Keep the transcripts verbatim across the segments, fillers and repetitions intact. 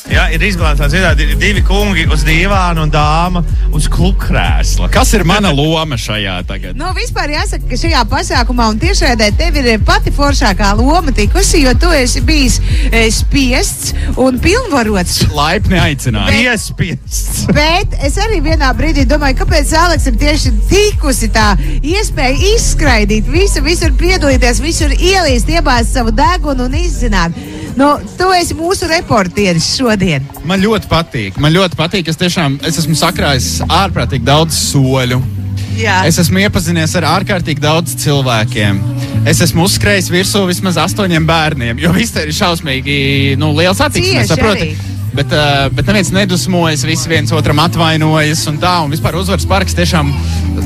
Jā, ir izbalansēts citādi divi kungi uz dīvāna un dāma uz klubkrēsla. Kas ir mana loma šajā tagad? Nu, vispār jāsaka, ka šajā pasākumā un tiešraidē tev ir pati foršākā loma tikusi, jo tu esi bijis e, spiests un pilnvarots. Laipni aicināts. Iespiests. Bet es arī vienā brīdī domāju, kāpēc Aleksam tieši tikusi tā iespēja izskraidīt visu, visur piedalīties, visur ielīst, iebāzt savu degunu un izzināt. Nu, tu esi mūsu reportieris šodien. Man ļoti patīk. Man ļoti patīk. Es tiešām es esmu sakrājis ārprātīgi daudz soļu. Jā. Es esmu iepazinies ar ārkārtīgi daudz cilvēkiem. Es esmu uzskrējis virsū vismaz astoņiem bērniem, jo viss ir šausmīgi, nu, liels attieksmes, saproti. Bet, uh, bet neviens nedusmojas, visi viens otram atvainojas un tā, un vispār Uzvaras parks tiešām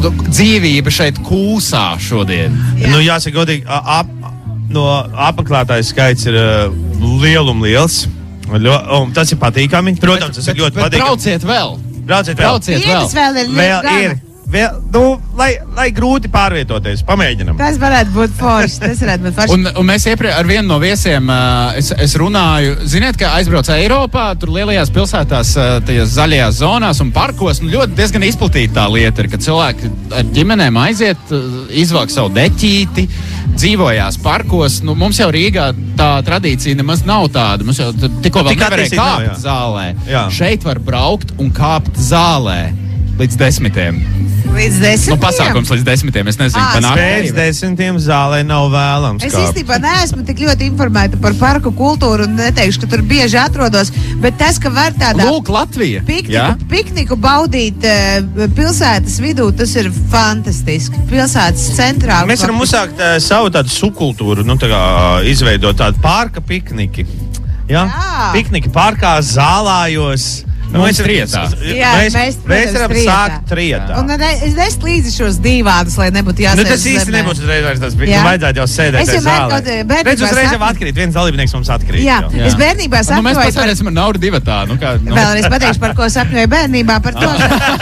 dzīvība šeit kūsā šodien. Jā. Nu, jāsaka, godīgi, ap, no apmeklētāju skaits ir uh, lielum liels. Ļo, un tas ir patīkami. Protams, tas bet, ir ļoti bet patīkami. Brauciet vēl. Brauciet vēl. Brauciet vēl. Vietas vēl ir Vēl gana. ir. Vēl, nu, lai, lai grūti pārvietoties. Pamēģinam. Tas varētu būt forši. Tas varētu būt forši. Un, un mēs iepriekš ar vienu no viesiem uh, es, es runāju. Ziniet, ka aizbrauc Eiropā, tur lielajās pilsētās, uh, tajās zaļajās zonās un parkos. Nu, ļoti diezgan izplatīta tā lieta ir, ka cilvēki ar ģimenēm aiziet, uh, izvāk savu deķīti, dzīvojās parkos. Nu, mums jau Rīgā tā tradīcija nemaz nav tāda. Mums jau tikko vēl Tik nevarēja attīstīt nav, kāpt jā. zālē. Jā. Šeit var braukt un kāpt zālē līdz desmitiem. Līdz desmitiem. Nu, pasākums līdz desmitiem, es nezinu, Ā, pa naktī. Pēc desmitiem zālē nav vēlams Es kāpt. īstenībā neesmu tik ļoti informēta par parku kultūru un neteikšu, ka tur bieži atrodos, bet tas, ka var tādā Lūk, Latvija. pikniku, Jā? pikniku baudīt uh, pilsētas vidū, tas ir fantastiski. Pilsētas centrā. Mēs varam uzsākt uh, savu tādu subkultūru, nu, tā kā uh, izveidot tādu parka pikniki. Ja? Jā. Pikniki parkā, zālājos. Nu, Mums trietā. Jā, mēs, mēs, mēs protams, varam trietā. sākt trietā. Un ne, es nesu līdzi šos divādus, lai nebūtu jāsēž Nu, tas īsti zemē. nebūs uzreiz vairs tas, bet Jā. nu, vajadzētu jau sēdēt Es tajā vienmēr zālē. kaut, eh, bērnībā Redz, uzreiz jau saku- atkrīt, viens dalībnieks mums atkrīt. Jā, jau. Jā. es bērnībā Nu, mēs sapņoju par... pasēdēsim ar naudu divatā. Nu, kā, nu. Vēlreiz pateikšu, par ko sapņoju bērnībā. Par to,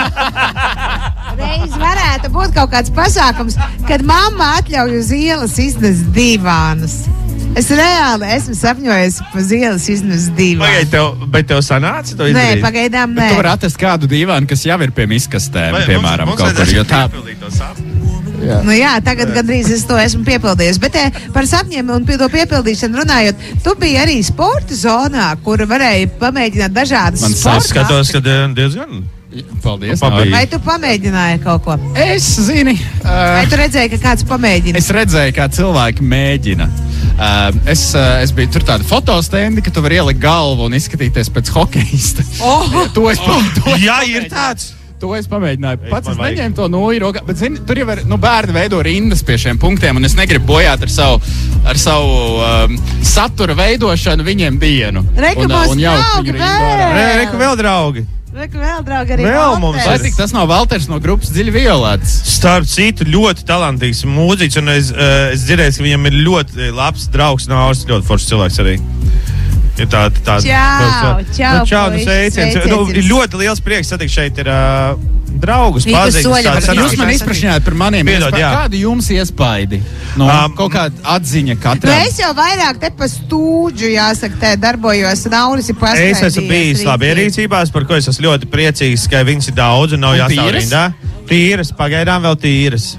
ka reiz varētu būt kaut kāds pasākums, kad mamma atļauj uz ielas iznest divānus. Es reāli esmu sapņojis pa ielas iznest divānus. Pagaid, tev, bet tev sanāca to Nē, izdarīt? pagaidām nē. Tu vari atrast kādu dīvānu, kas jau ir pie miskastēm, Vai piemēram, mums, kaut mums kur. Jo tā, piepildīt to sapni? jā. Nu jā, tagad gandrīz es to esmu piepildījis. Bet eh, par sapņiem un pie to piepildīšanu runājot, tu biji arī sporta zonā, kur varēja pamēģināt dažādas Man sporta. Es skatos, ka eh, diezgan. Paldies. Pabeidz. Vai tu pamēģināji kaut ko? Es zini, Vai uh, tu redzēji, ka kāds pamēģina? es redzēju, kā cilvēki mēģina. Uh, es, uh, es biju tur tāda fotostendi, ka tu vari ielikt galvu un izskatīties pēc hokeista. Oh! To es, pa, to es Jā, pamēģināju. ir tāds. To es pamēģināju. Ei, Pats man es vajag. neņēmu to nūju rokā, bet zini, tur jau ir, nu, bērni veido rindas pie šiem punktiem, un es negribu bojāt ar savu, ar savu um, satura veidošanu viņiem dienu. Reku un, mūs un jaukt draugi, viņu rindu ārā. vēl. Re, reku vēl draugi. Reku vēl, draugi, arī Vēl Valters. mums Vai tik tas nav Valters no grupas Dziļi Violēts? Starp citu, ļoti talantīgs mūziķis, un es, uh, es dzirdēju, ka viņam ir ļoti labs draugs, Nauris, ļoti foršs cilvēks arī. Ir tā, tā, Čau, čau, nu, čau, nu, puiši, sveiciens. sveiciens Nu, jums. ir ļoti liels prieks satikt šeit ir uh, draugus, Vītas paziņas. soļa tāda var- sanāksme. Jūs man izprašņājāt par maniem Piedod, iespēju. jā. Kādi jums iespaidi? No, Um, kaut kāda atziņa Nu, katram. es jau vairāk te pa stūdžu, jāsaka, te darbojos. Nauris ir paskaidrojis. Es esmu bijis labi ierīcībās, par ko es esmu ļoti priecīgs, ka viņas ir daudz un nav Un jāstāv tīras? rindā. Tīras, pagaidām vēl tīras.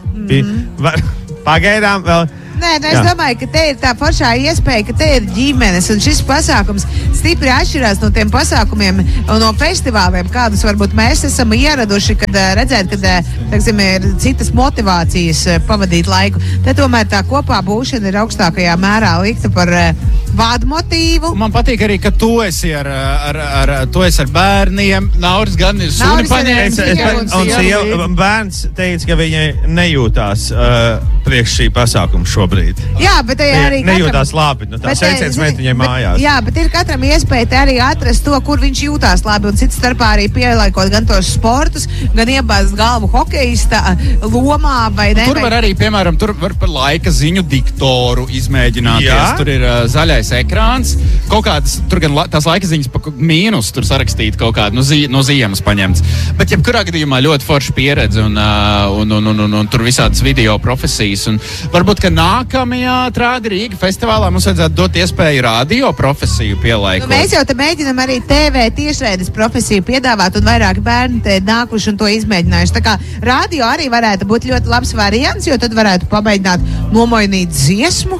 Mm. Pagaidām vēl. Nē, nu, es Jā. domāju, ka te ir tā foršā iespēja, ka te ir ģimenes. Un šis pasākums stipri atšķirās no tiem pasākumiem un no festivāliem, kādus varbūt mēs esam ieraduši, kad eh, redzēt, ka teiksim, ir citas motivācijas eh, pavadīt laiku. Te tomēr tā kopā būšana ir augstākajā mērā likta par eh, vādu motīvu. Man patīk arī, ka tu esi ar, ar, ar, tu esi ar bērniem. Nauris gan ir suni Nauris arī paņēmis. ir Es, es, Jā, un un sieva, sieva bērns teica, ka viņa nejūtās uh, priekš šī pasākuma šobrīd. Jā, bet te arī Viņa nejūtās labi. Nu, tā Bet, sveiciens zini, meitiņai bet- mājās. Jā, bet ir katram iespēja te arī atrast to, kur viņš jūtās labi. Un cits starpā arī pieliekot gan tos sportus, gan iebāzt galvu hokeista lomā vai ne. Tur var arī, piemēram, tur var par laika ziņu diktoru izmēģināties. Jā? Tur ir uh, zaļais lielais ekrāns, kaut kādas, tur gan la, tās laika ziņas pa mīnus tur sarakstīt kaut kādu no, zi, no ziemas paņemts. Bet jebkurā gadījumā ļoti forša pieredze un, uh, un, un, un, un, un tur visādas video profesijas. Un varbūt, ka nākamajā Trādi Rīga festivālā mums vajadzētu dot iespēju radio profesiju pielaikot. Nu, mēs jau te mēģinam arī T V tiešraides profesiju piedāvāt un vairāki bērni te nākuši un to izmēģinājuši. Tā kā radio arī varētu būt ļoti labs variants, jo tad varētu pamēģināt nomainīt dziesmu.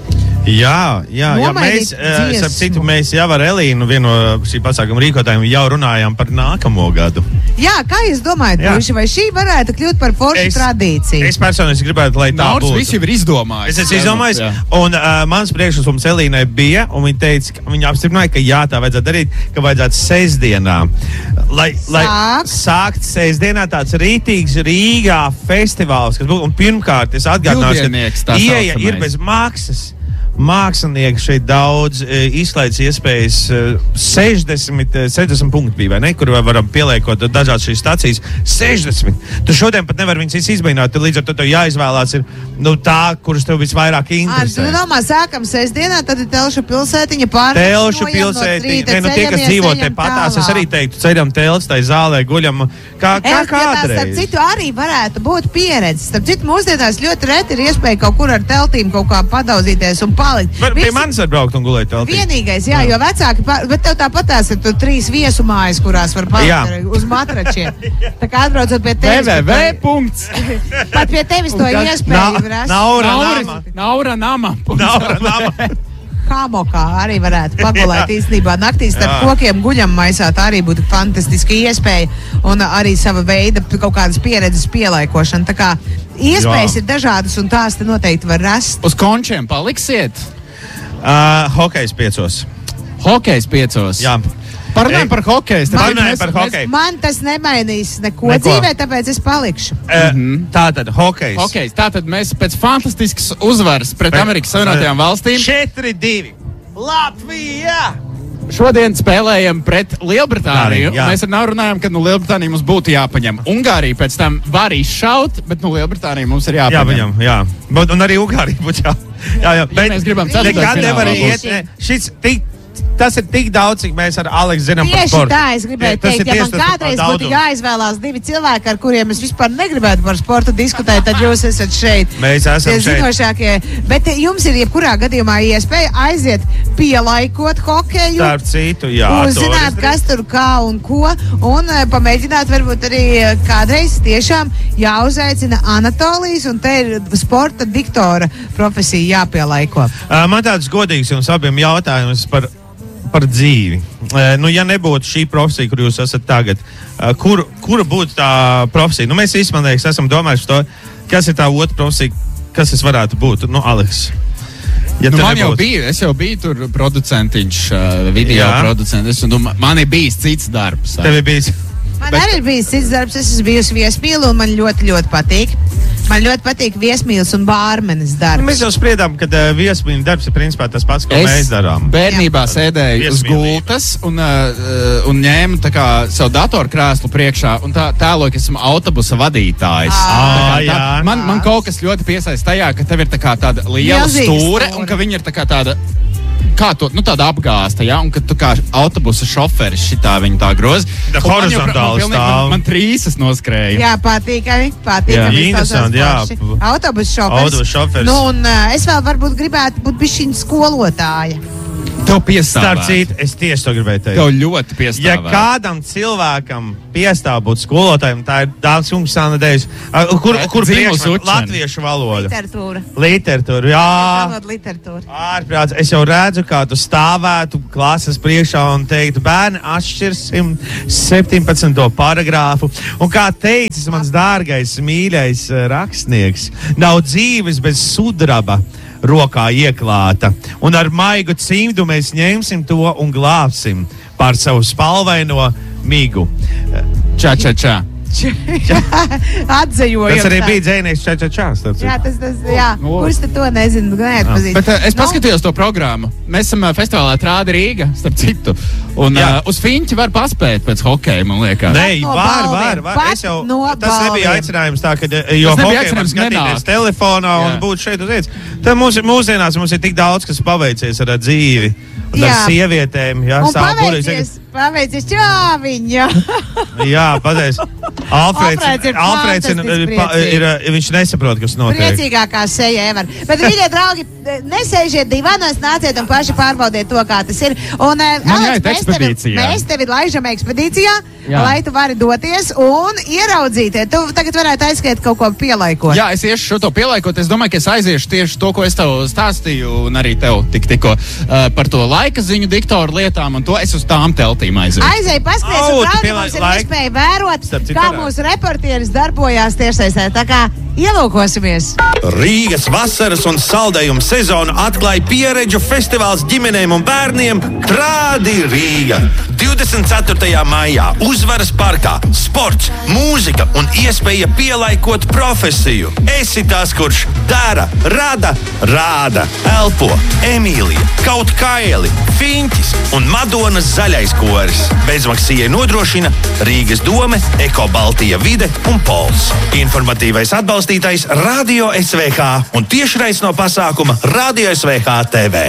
Jā, jā, jā mēs, uh, citu, mēs jau ar Elīnu, vienu no šī pasākuma rīkotājiem, jau runājām par nākamo gadu. Jā, kā jūs domājat, Bruši, vai šī varētu kļūt par foršu es, tradīciju? Es personīgi gribētu, lai tā Nauds būtu. Visi jau ir izdomājis. Es esmu izdomājis, un uh, mans priekšlikums Elīnai bija, un viņa teica, ka viņa apstiprināja, ka jā, tā vajadzētu darīt, ka vajadzētu sestdienā. Lai, lai Sākt. sākt sestdienā tāds rītīgs Rīgā festivāls, kas būtu, un pirmkārt es atgādināšu, ka ieeja ir bez maksas. Mākslinieki šeit daudz e, izslēdz iespējas e, sešdesmit, sešdesmit punktu bija, vai ne? Kur varam pieliekot dažādas šīs stacijas. sešdesmit. Tu šodien pat nevar viņas izmēģināt, tad līdz ar to tev jāizvēlās ir nu, tā, kuras tev visvairāk interesē. Nu, domā, sākam sestdienā, tad ir Telšu pilsētiņa pārnāk. Telšu pilsētiņa. No ne, nu, tie, kas dzīvo te patās, es arī teiktu, ceļam telts, tai zālē, guļam, kā, kā kādreiz. Starp citu, arī varētu būt pieredze. Starp citu, mūsdienās ļoti reti ir iespēja kaut kur ar teltīm kaut kā padauzīties un Var, pie manis var braukt un gulēt teltī. Vienīgais, jā, jā, jo vecāki, bet tev tāpatās ir tur trīs viesumājas, kurās var palikt uz matračiem. Tā kā atbraucot pie tevis. V V V punkts. Pat pie tevis to iespēju rast. Naura nama. Naura nama. Naura nama. Hamokā arī varētu pagulēt īstenībā naktīs starp kokiem guļam maisā. Tā arī būtu fantastiska iespēja un arī sava veida kaut kādas pieredzes pielaikošana. Tā kā iespējas Jā. ir dažādas un tās te noteikti var rast. Uz končiem paliksiet? Uh, hokejs piecos. Hokejs piecos? Jā. Parunājam par hokeju. Parunājam par hokeju. Man tas nemainīs neko, neko. dzīvē, tāpēc es palikšu. Uh, mm-hmm. Tātad hokejs. Hokejs. Tātad mēs pēc fantastiskas uzvaras pret Pe Amerikas Savienotajām valstīm. četri divi. Latvija! Šodien spēlējam pret Lielbritāniju. Arī, mēs ar Nauru runājam, ka nu, Lielbritānija mums būtu jāpaņem. Ungārija pēc tam var izšaut, bet nu, Lielbritānija mums ir jāpaņem. Jāpaņem, jā. Bet, un arī Ungārija būtu jā. Jā, jā. Bet ja mēs gribam nekad nevar iet. Ne, šis tik. Tas ir tik daudz, cik mēs ar Aleksu zinām tieši par sportu. Tā es gribēju ja, teikt, ja man kādreiz būtu jāizvēlās divi cilvēki, ar kuriem es vispār negribētu par sportu diskutēt, tad jūs esat šeit. Mēs esam tie šeit. Zinošākie. Bet jums ir jebkurā gadījumā iespēja aiziet pielaikot hokeju. Starp citu, jā. Uzzināt, kas tur kā un ko. Un uh, pamēģināt varbūt arī kādreiz tiešām jāuzaicina Anatolijas un te ir sporta diktora profesija jāpielaiko. Uh, man tāds godīgs jums abiem jautājums par par dzīvi. Uh, nu, ja nebūtu šī profesija, kur jūs esat tagad, uh, kur, kura būtu tā profesija? Nu, mēs īstenībā esam domājuši to, kas ir tā otra profesija, kas tas varētu būt. Nu, Aleks. Ja nu, man jau bija, es jau biju tur producentiņš, uh, video Jā. producents, un nu, man ir bijis cits darbs. Tev ir bijis? Man Bet... arī ir bijis cits darbs, es esmu bijusi viesmīla un man ļoti, ļoti patīk. Man ļoti patīk viesmīlis un bārmenis darbs. Mēs jau spriedām, ka uh, viesmīļu darbs ir principā tas pats, ko es mēs darām. Bērnībā Jā. sēdēju uz gultas un, uh, un ņēmu tā kā savu datorkrēslu priekšā un tā tēloju, ka esmu autobusa vadītājs. Ah, tā, tā, man, man kaut kas ļoti piesaista tajā, ka tev ir tā kā tāda liela stūre un ka viņa ir tā kā tāda kā to, nu tāda apgāsta, ja, un kad tu kā autobusa šoferis šitā viņa tā groza. Tā horizontāli stāv. Man, man trīsas noskrēja. Jā, patīkami, patīkami. Jā, interesanti, jā. Autobusa šoferis. Autobusa šoferis. Nu, un uh, es vēl varbūt gribētu būt bišķiņa skolotāja. Tev piestāvēt. Starp citu, es tieši to gribēju teikt. Tev ļoti piestāvēt. Ja kādam cilvēkam piestāv būt skolotājiem, tā ir dāmas kungs sānadējus. Kur, kur priekšman? Latviešu valoda. Literatūra. Literatūra, jā. Literatūra. Ārprāts, es jau redzu, kā tu stāvētu klases priekšā un teiktu, bērni, atšķirsim septiņpadsmito paragrāfu. Un kā teicis mans dārgais, mīļais rakstnieks, nav dzīves bez sudraba rokā ieklāta, un ar maigu cimdu mēs ņemsim to un glābsim pār savu spalvaino migu. Čā, čā, čā. Atzējojam. Tas arī bija dzēnieks ča-ča-čās. Jā, tas, tas, jā. No. Kurš tad to nezinu, neatpazīst. Bet uh, es paskatījos no. to programmu. Mēs esam uh, festivālā Trādi Rīga, starp citu. Un uh, uz Fiņķi var paspēt pēc hokeja, man liekas. Nē, no var, var, var. Es jau, no tas balviem. Nebija aicinājums tā, ka, jo hokeja var skatīties telefonā un jā. Būt šeit uz vietas. Tad mūs, mūsdienās mums ir tik daudz, kas paveicies ar dzīvi. Un jā. Ar sievietēm, jā, un paveicies, paveicies čāviņa. Jā, pateic. Alfrēds ir, Alfrēds ir, ir, ir, viņš nesaprot, kas notiek. Priecīgākā seja ever. Bet, mīļie draugi, nesēžiet divanos, nāciet un paši pārbaudiet to, kā tas ir. Un, Man jāiet ekspedīcijā. Mēs tevi laižam ekspedīcijā, jā. Lai tu vari doties un ieraudzīt. Tu tagad varētu aizskriet kaut ko pielaikot. Jā, es iešu šo to pielaikot. Es domāju, ka es aiziešu tieši to, ko es tev stāstīju, un arī tev tik tikko uh, par to laika ziņu diktoru lietām, un to es uz tām teltīm aizēju. Aizēju, paskaties, un Klaudi mums ir iespēja vērot, kā mūsu reportieris darbojās tiešsaistē. Tā kā ielūkosimies. Rīgas vasaras un saldējumu sezonu atklāja pieredžu festivāls ģimenēm un bērniem Trādi Rīga. divdesmit ceturtajā maijā Uzvaras parkā sports, mūzika un iespēja pielaikot profesiju. Esi tas, kurš dara, rada, rāda, elpo, Emīlija, Kaut Kaili, Fiņķis un Madonas zaļais koris. Bezmaksijai nodrošina Rīgas dome, Eko Baltija vide un Pols. Informatīvais atbalstītājs Radio S V H un tiešrais no pasākuma Radio S V H T V.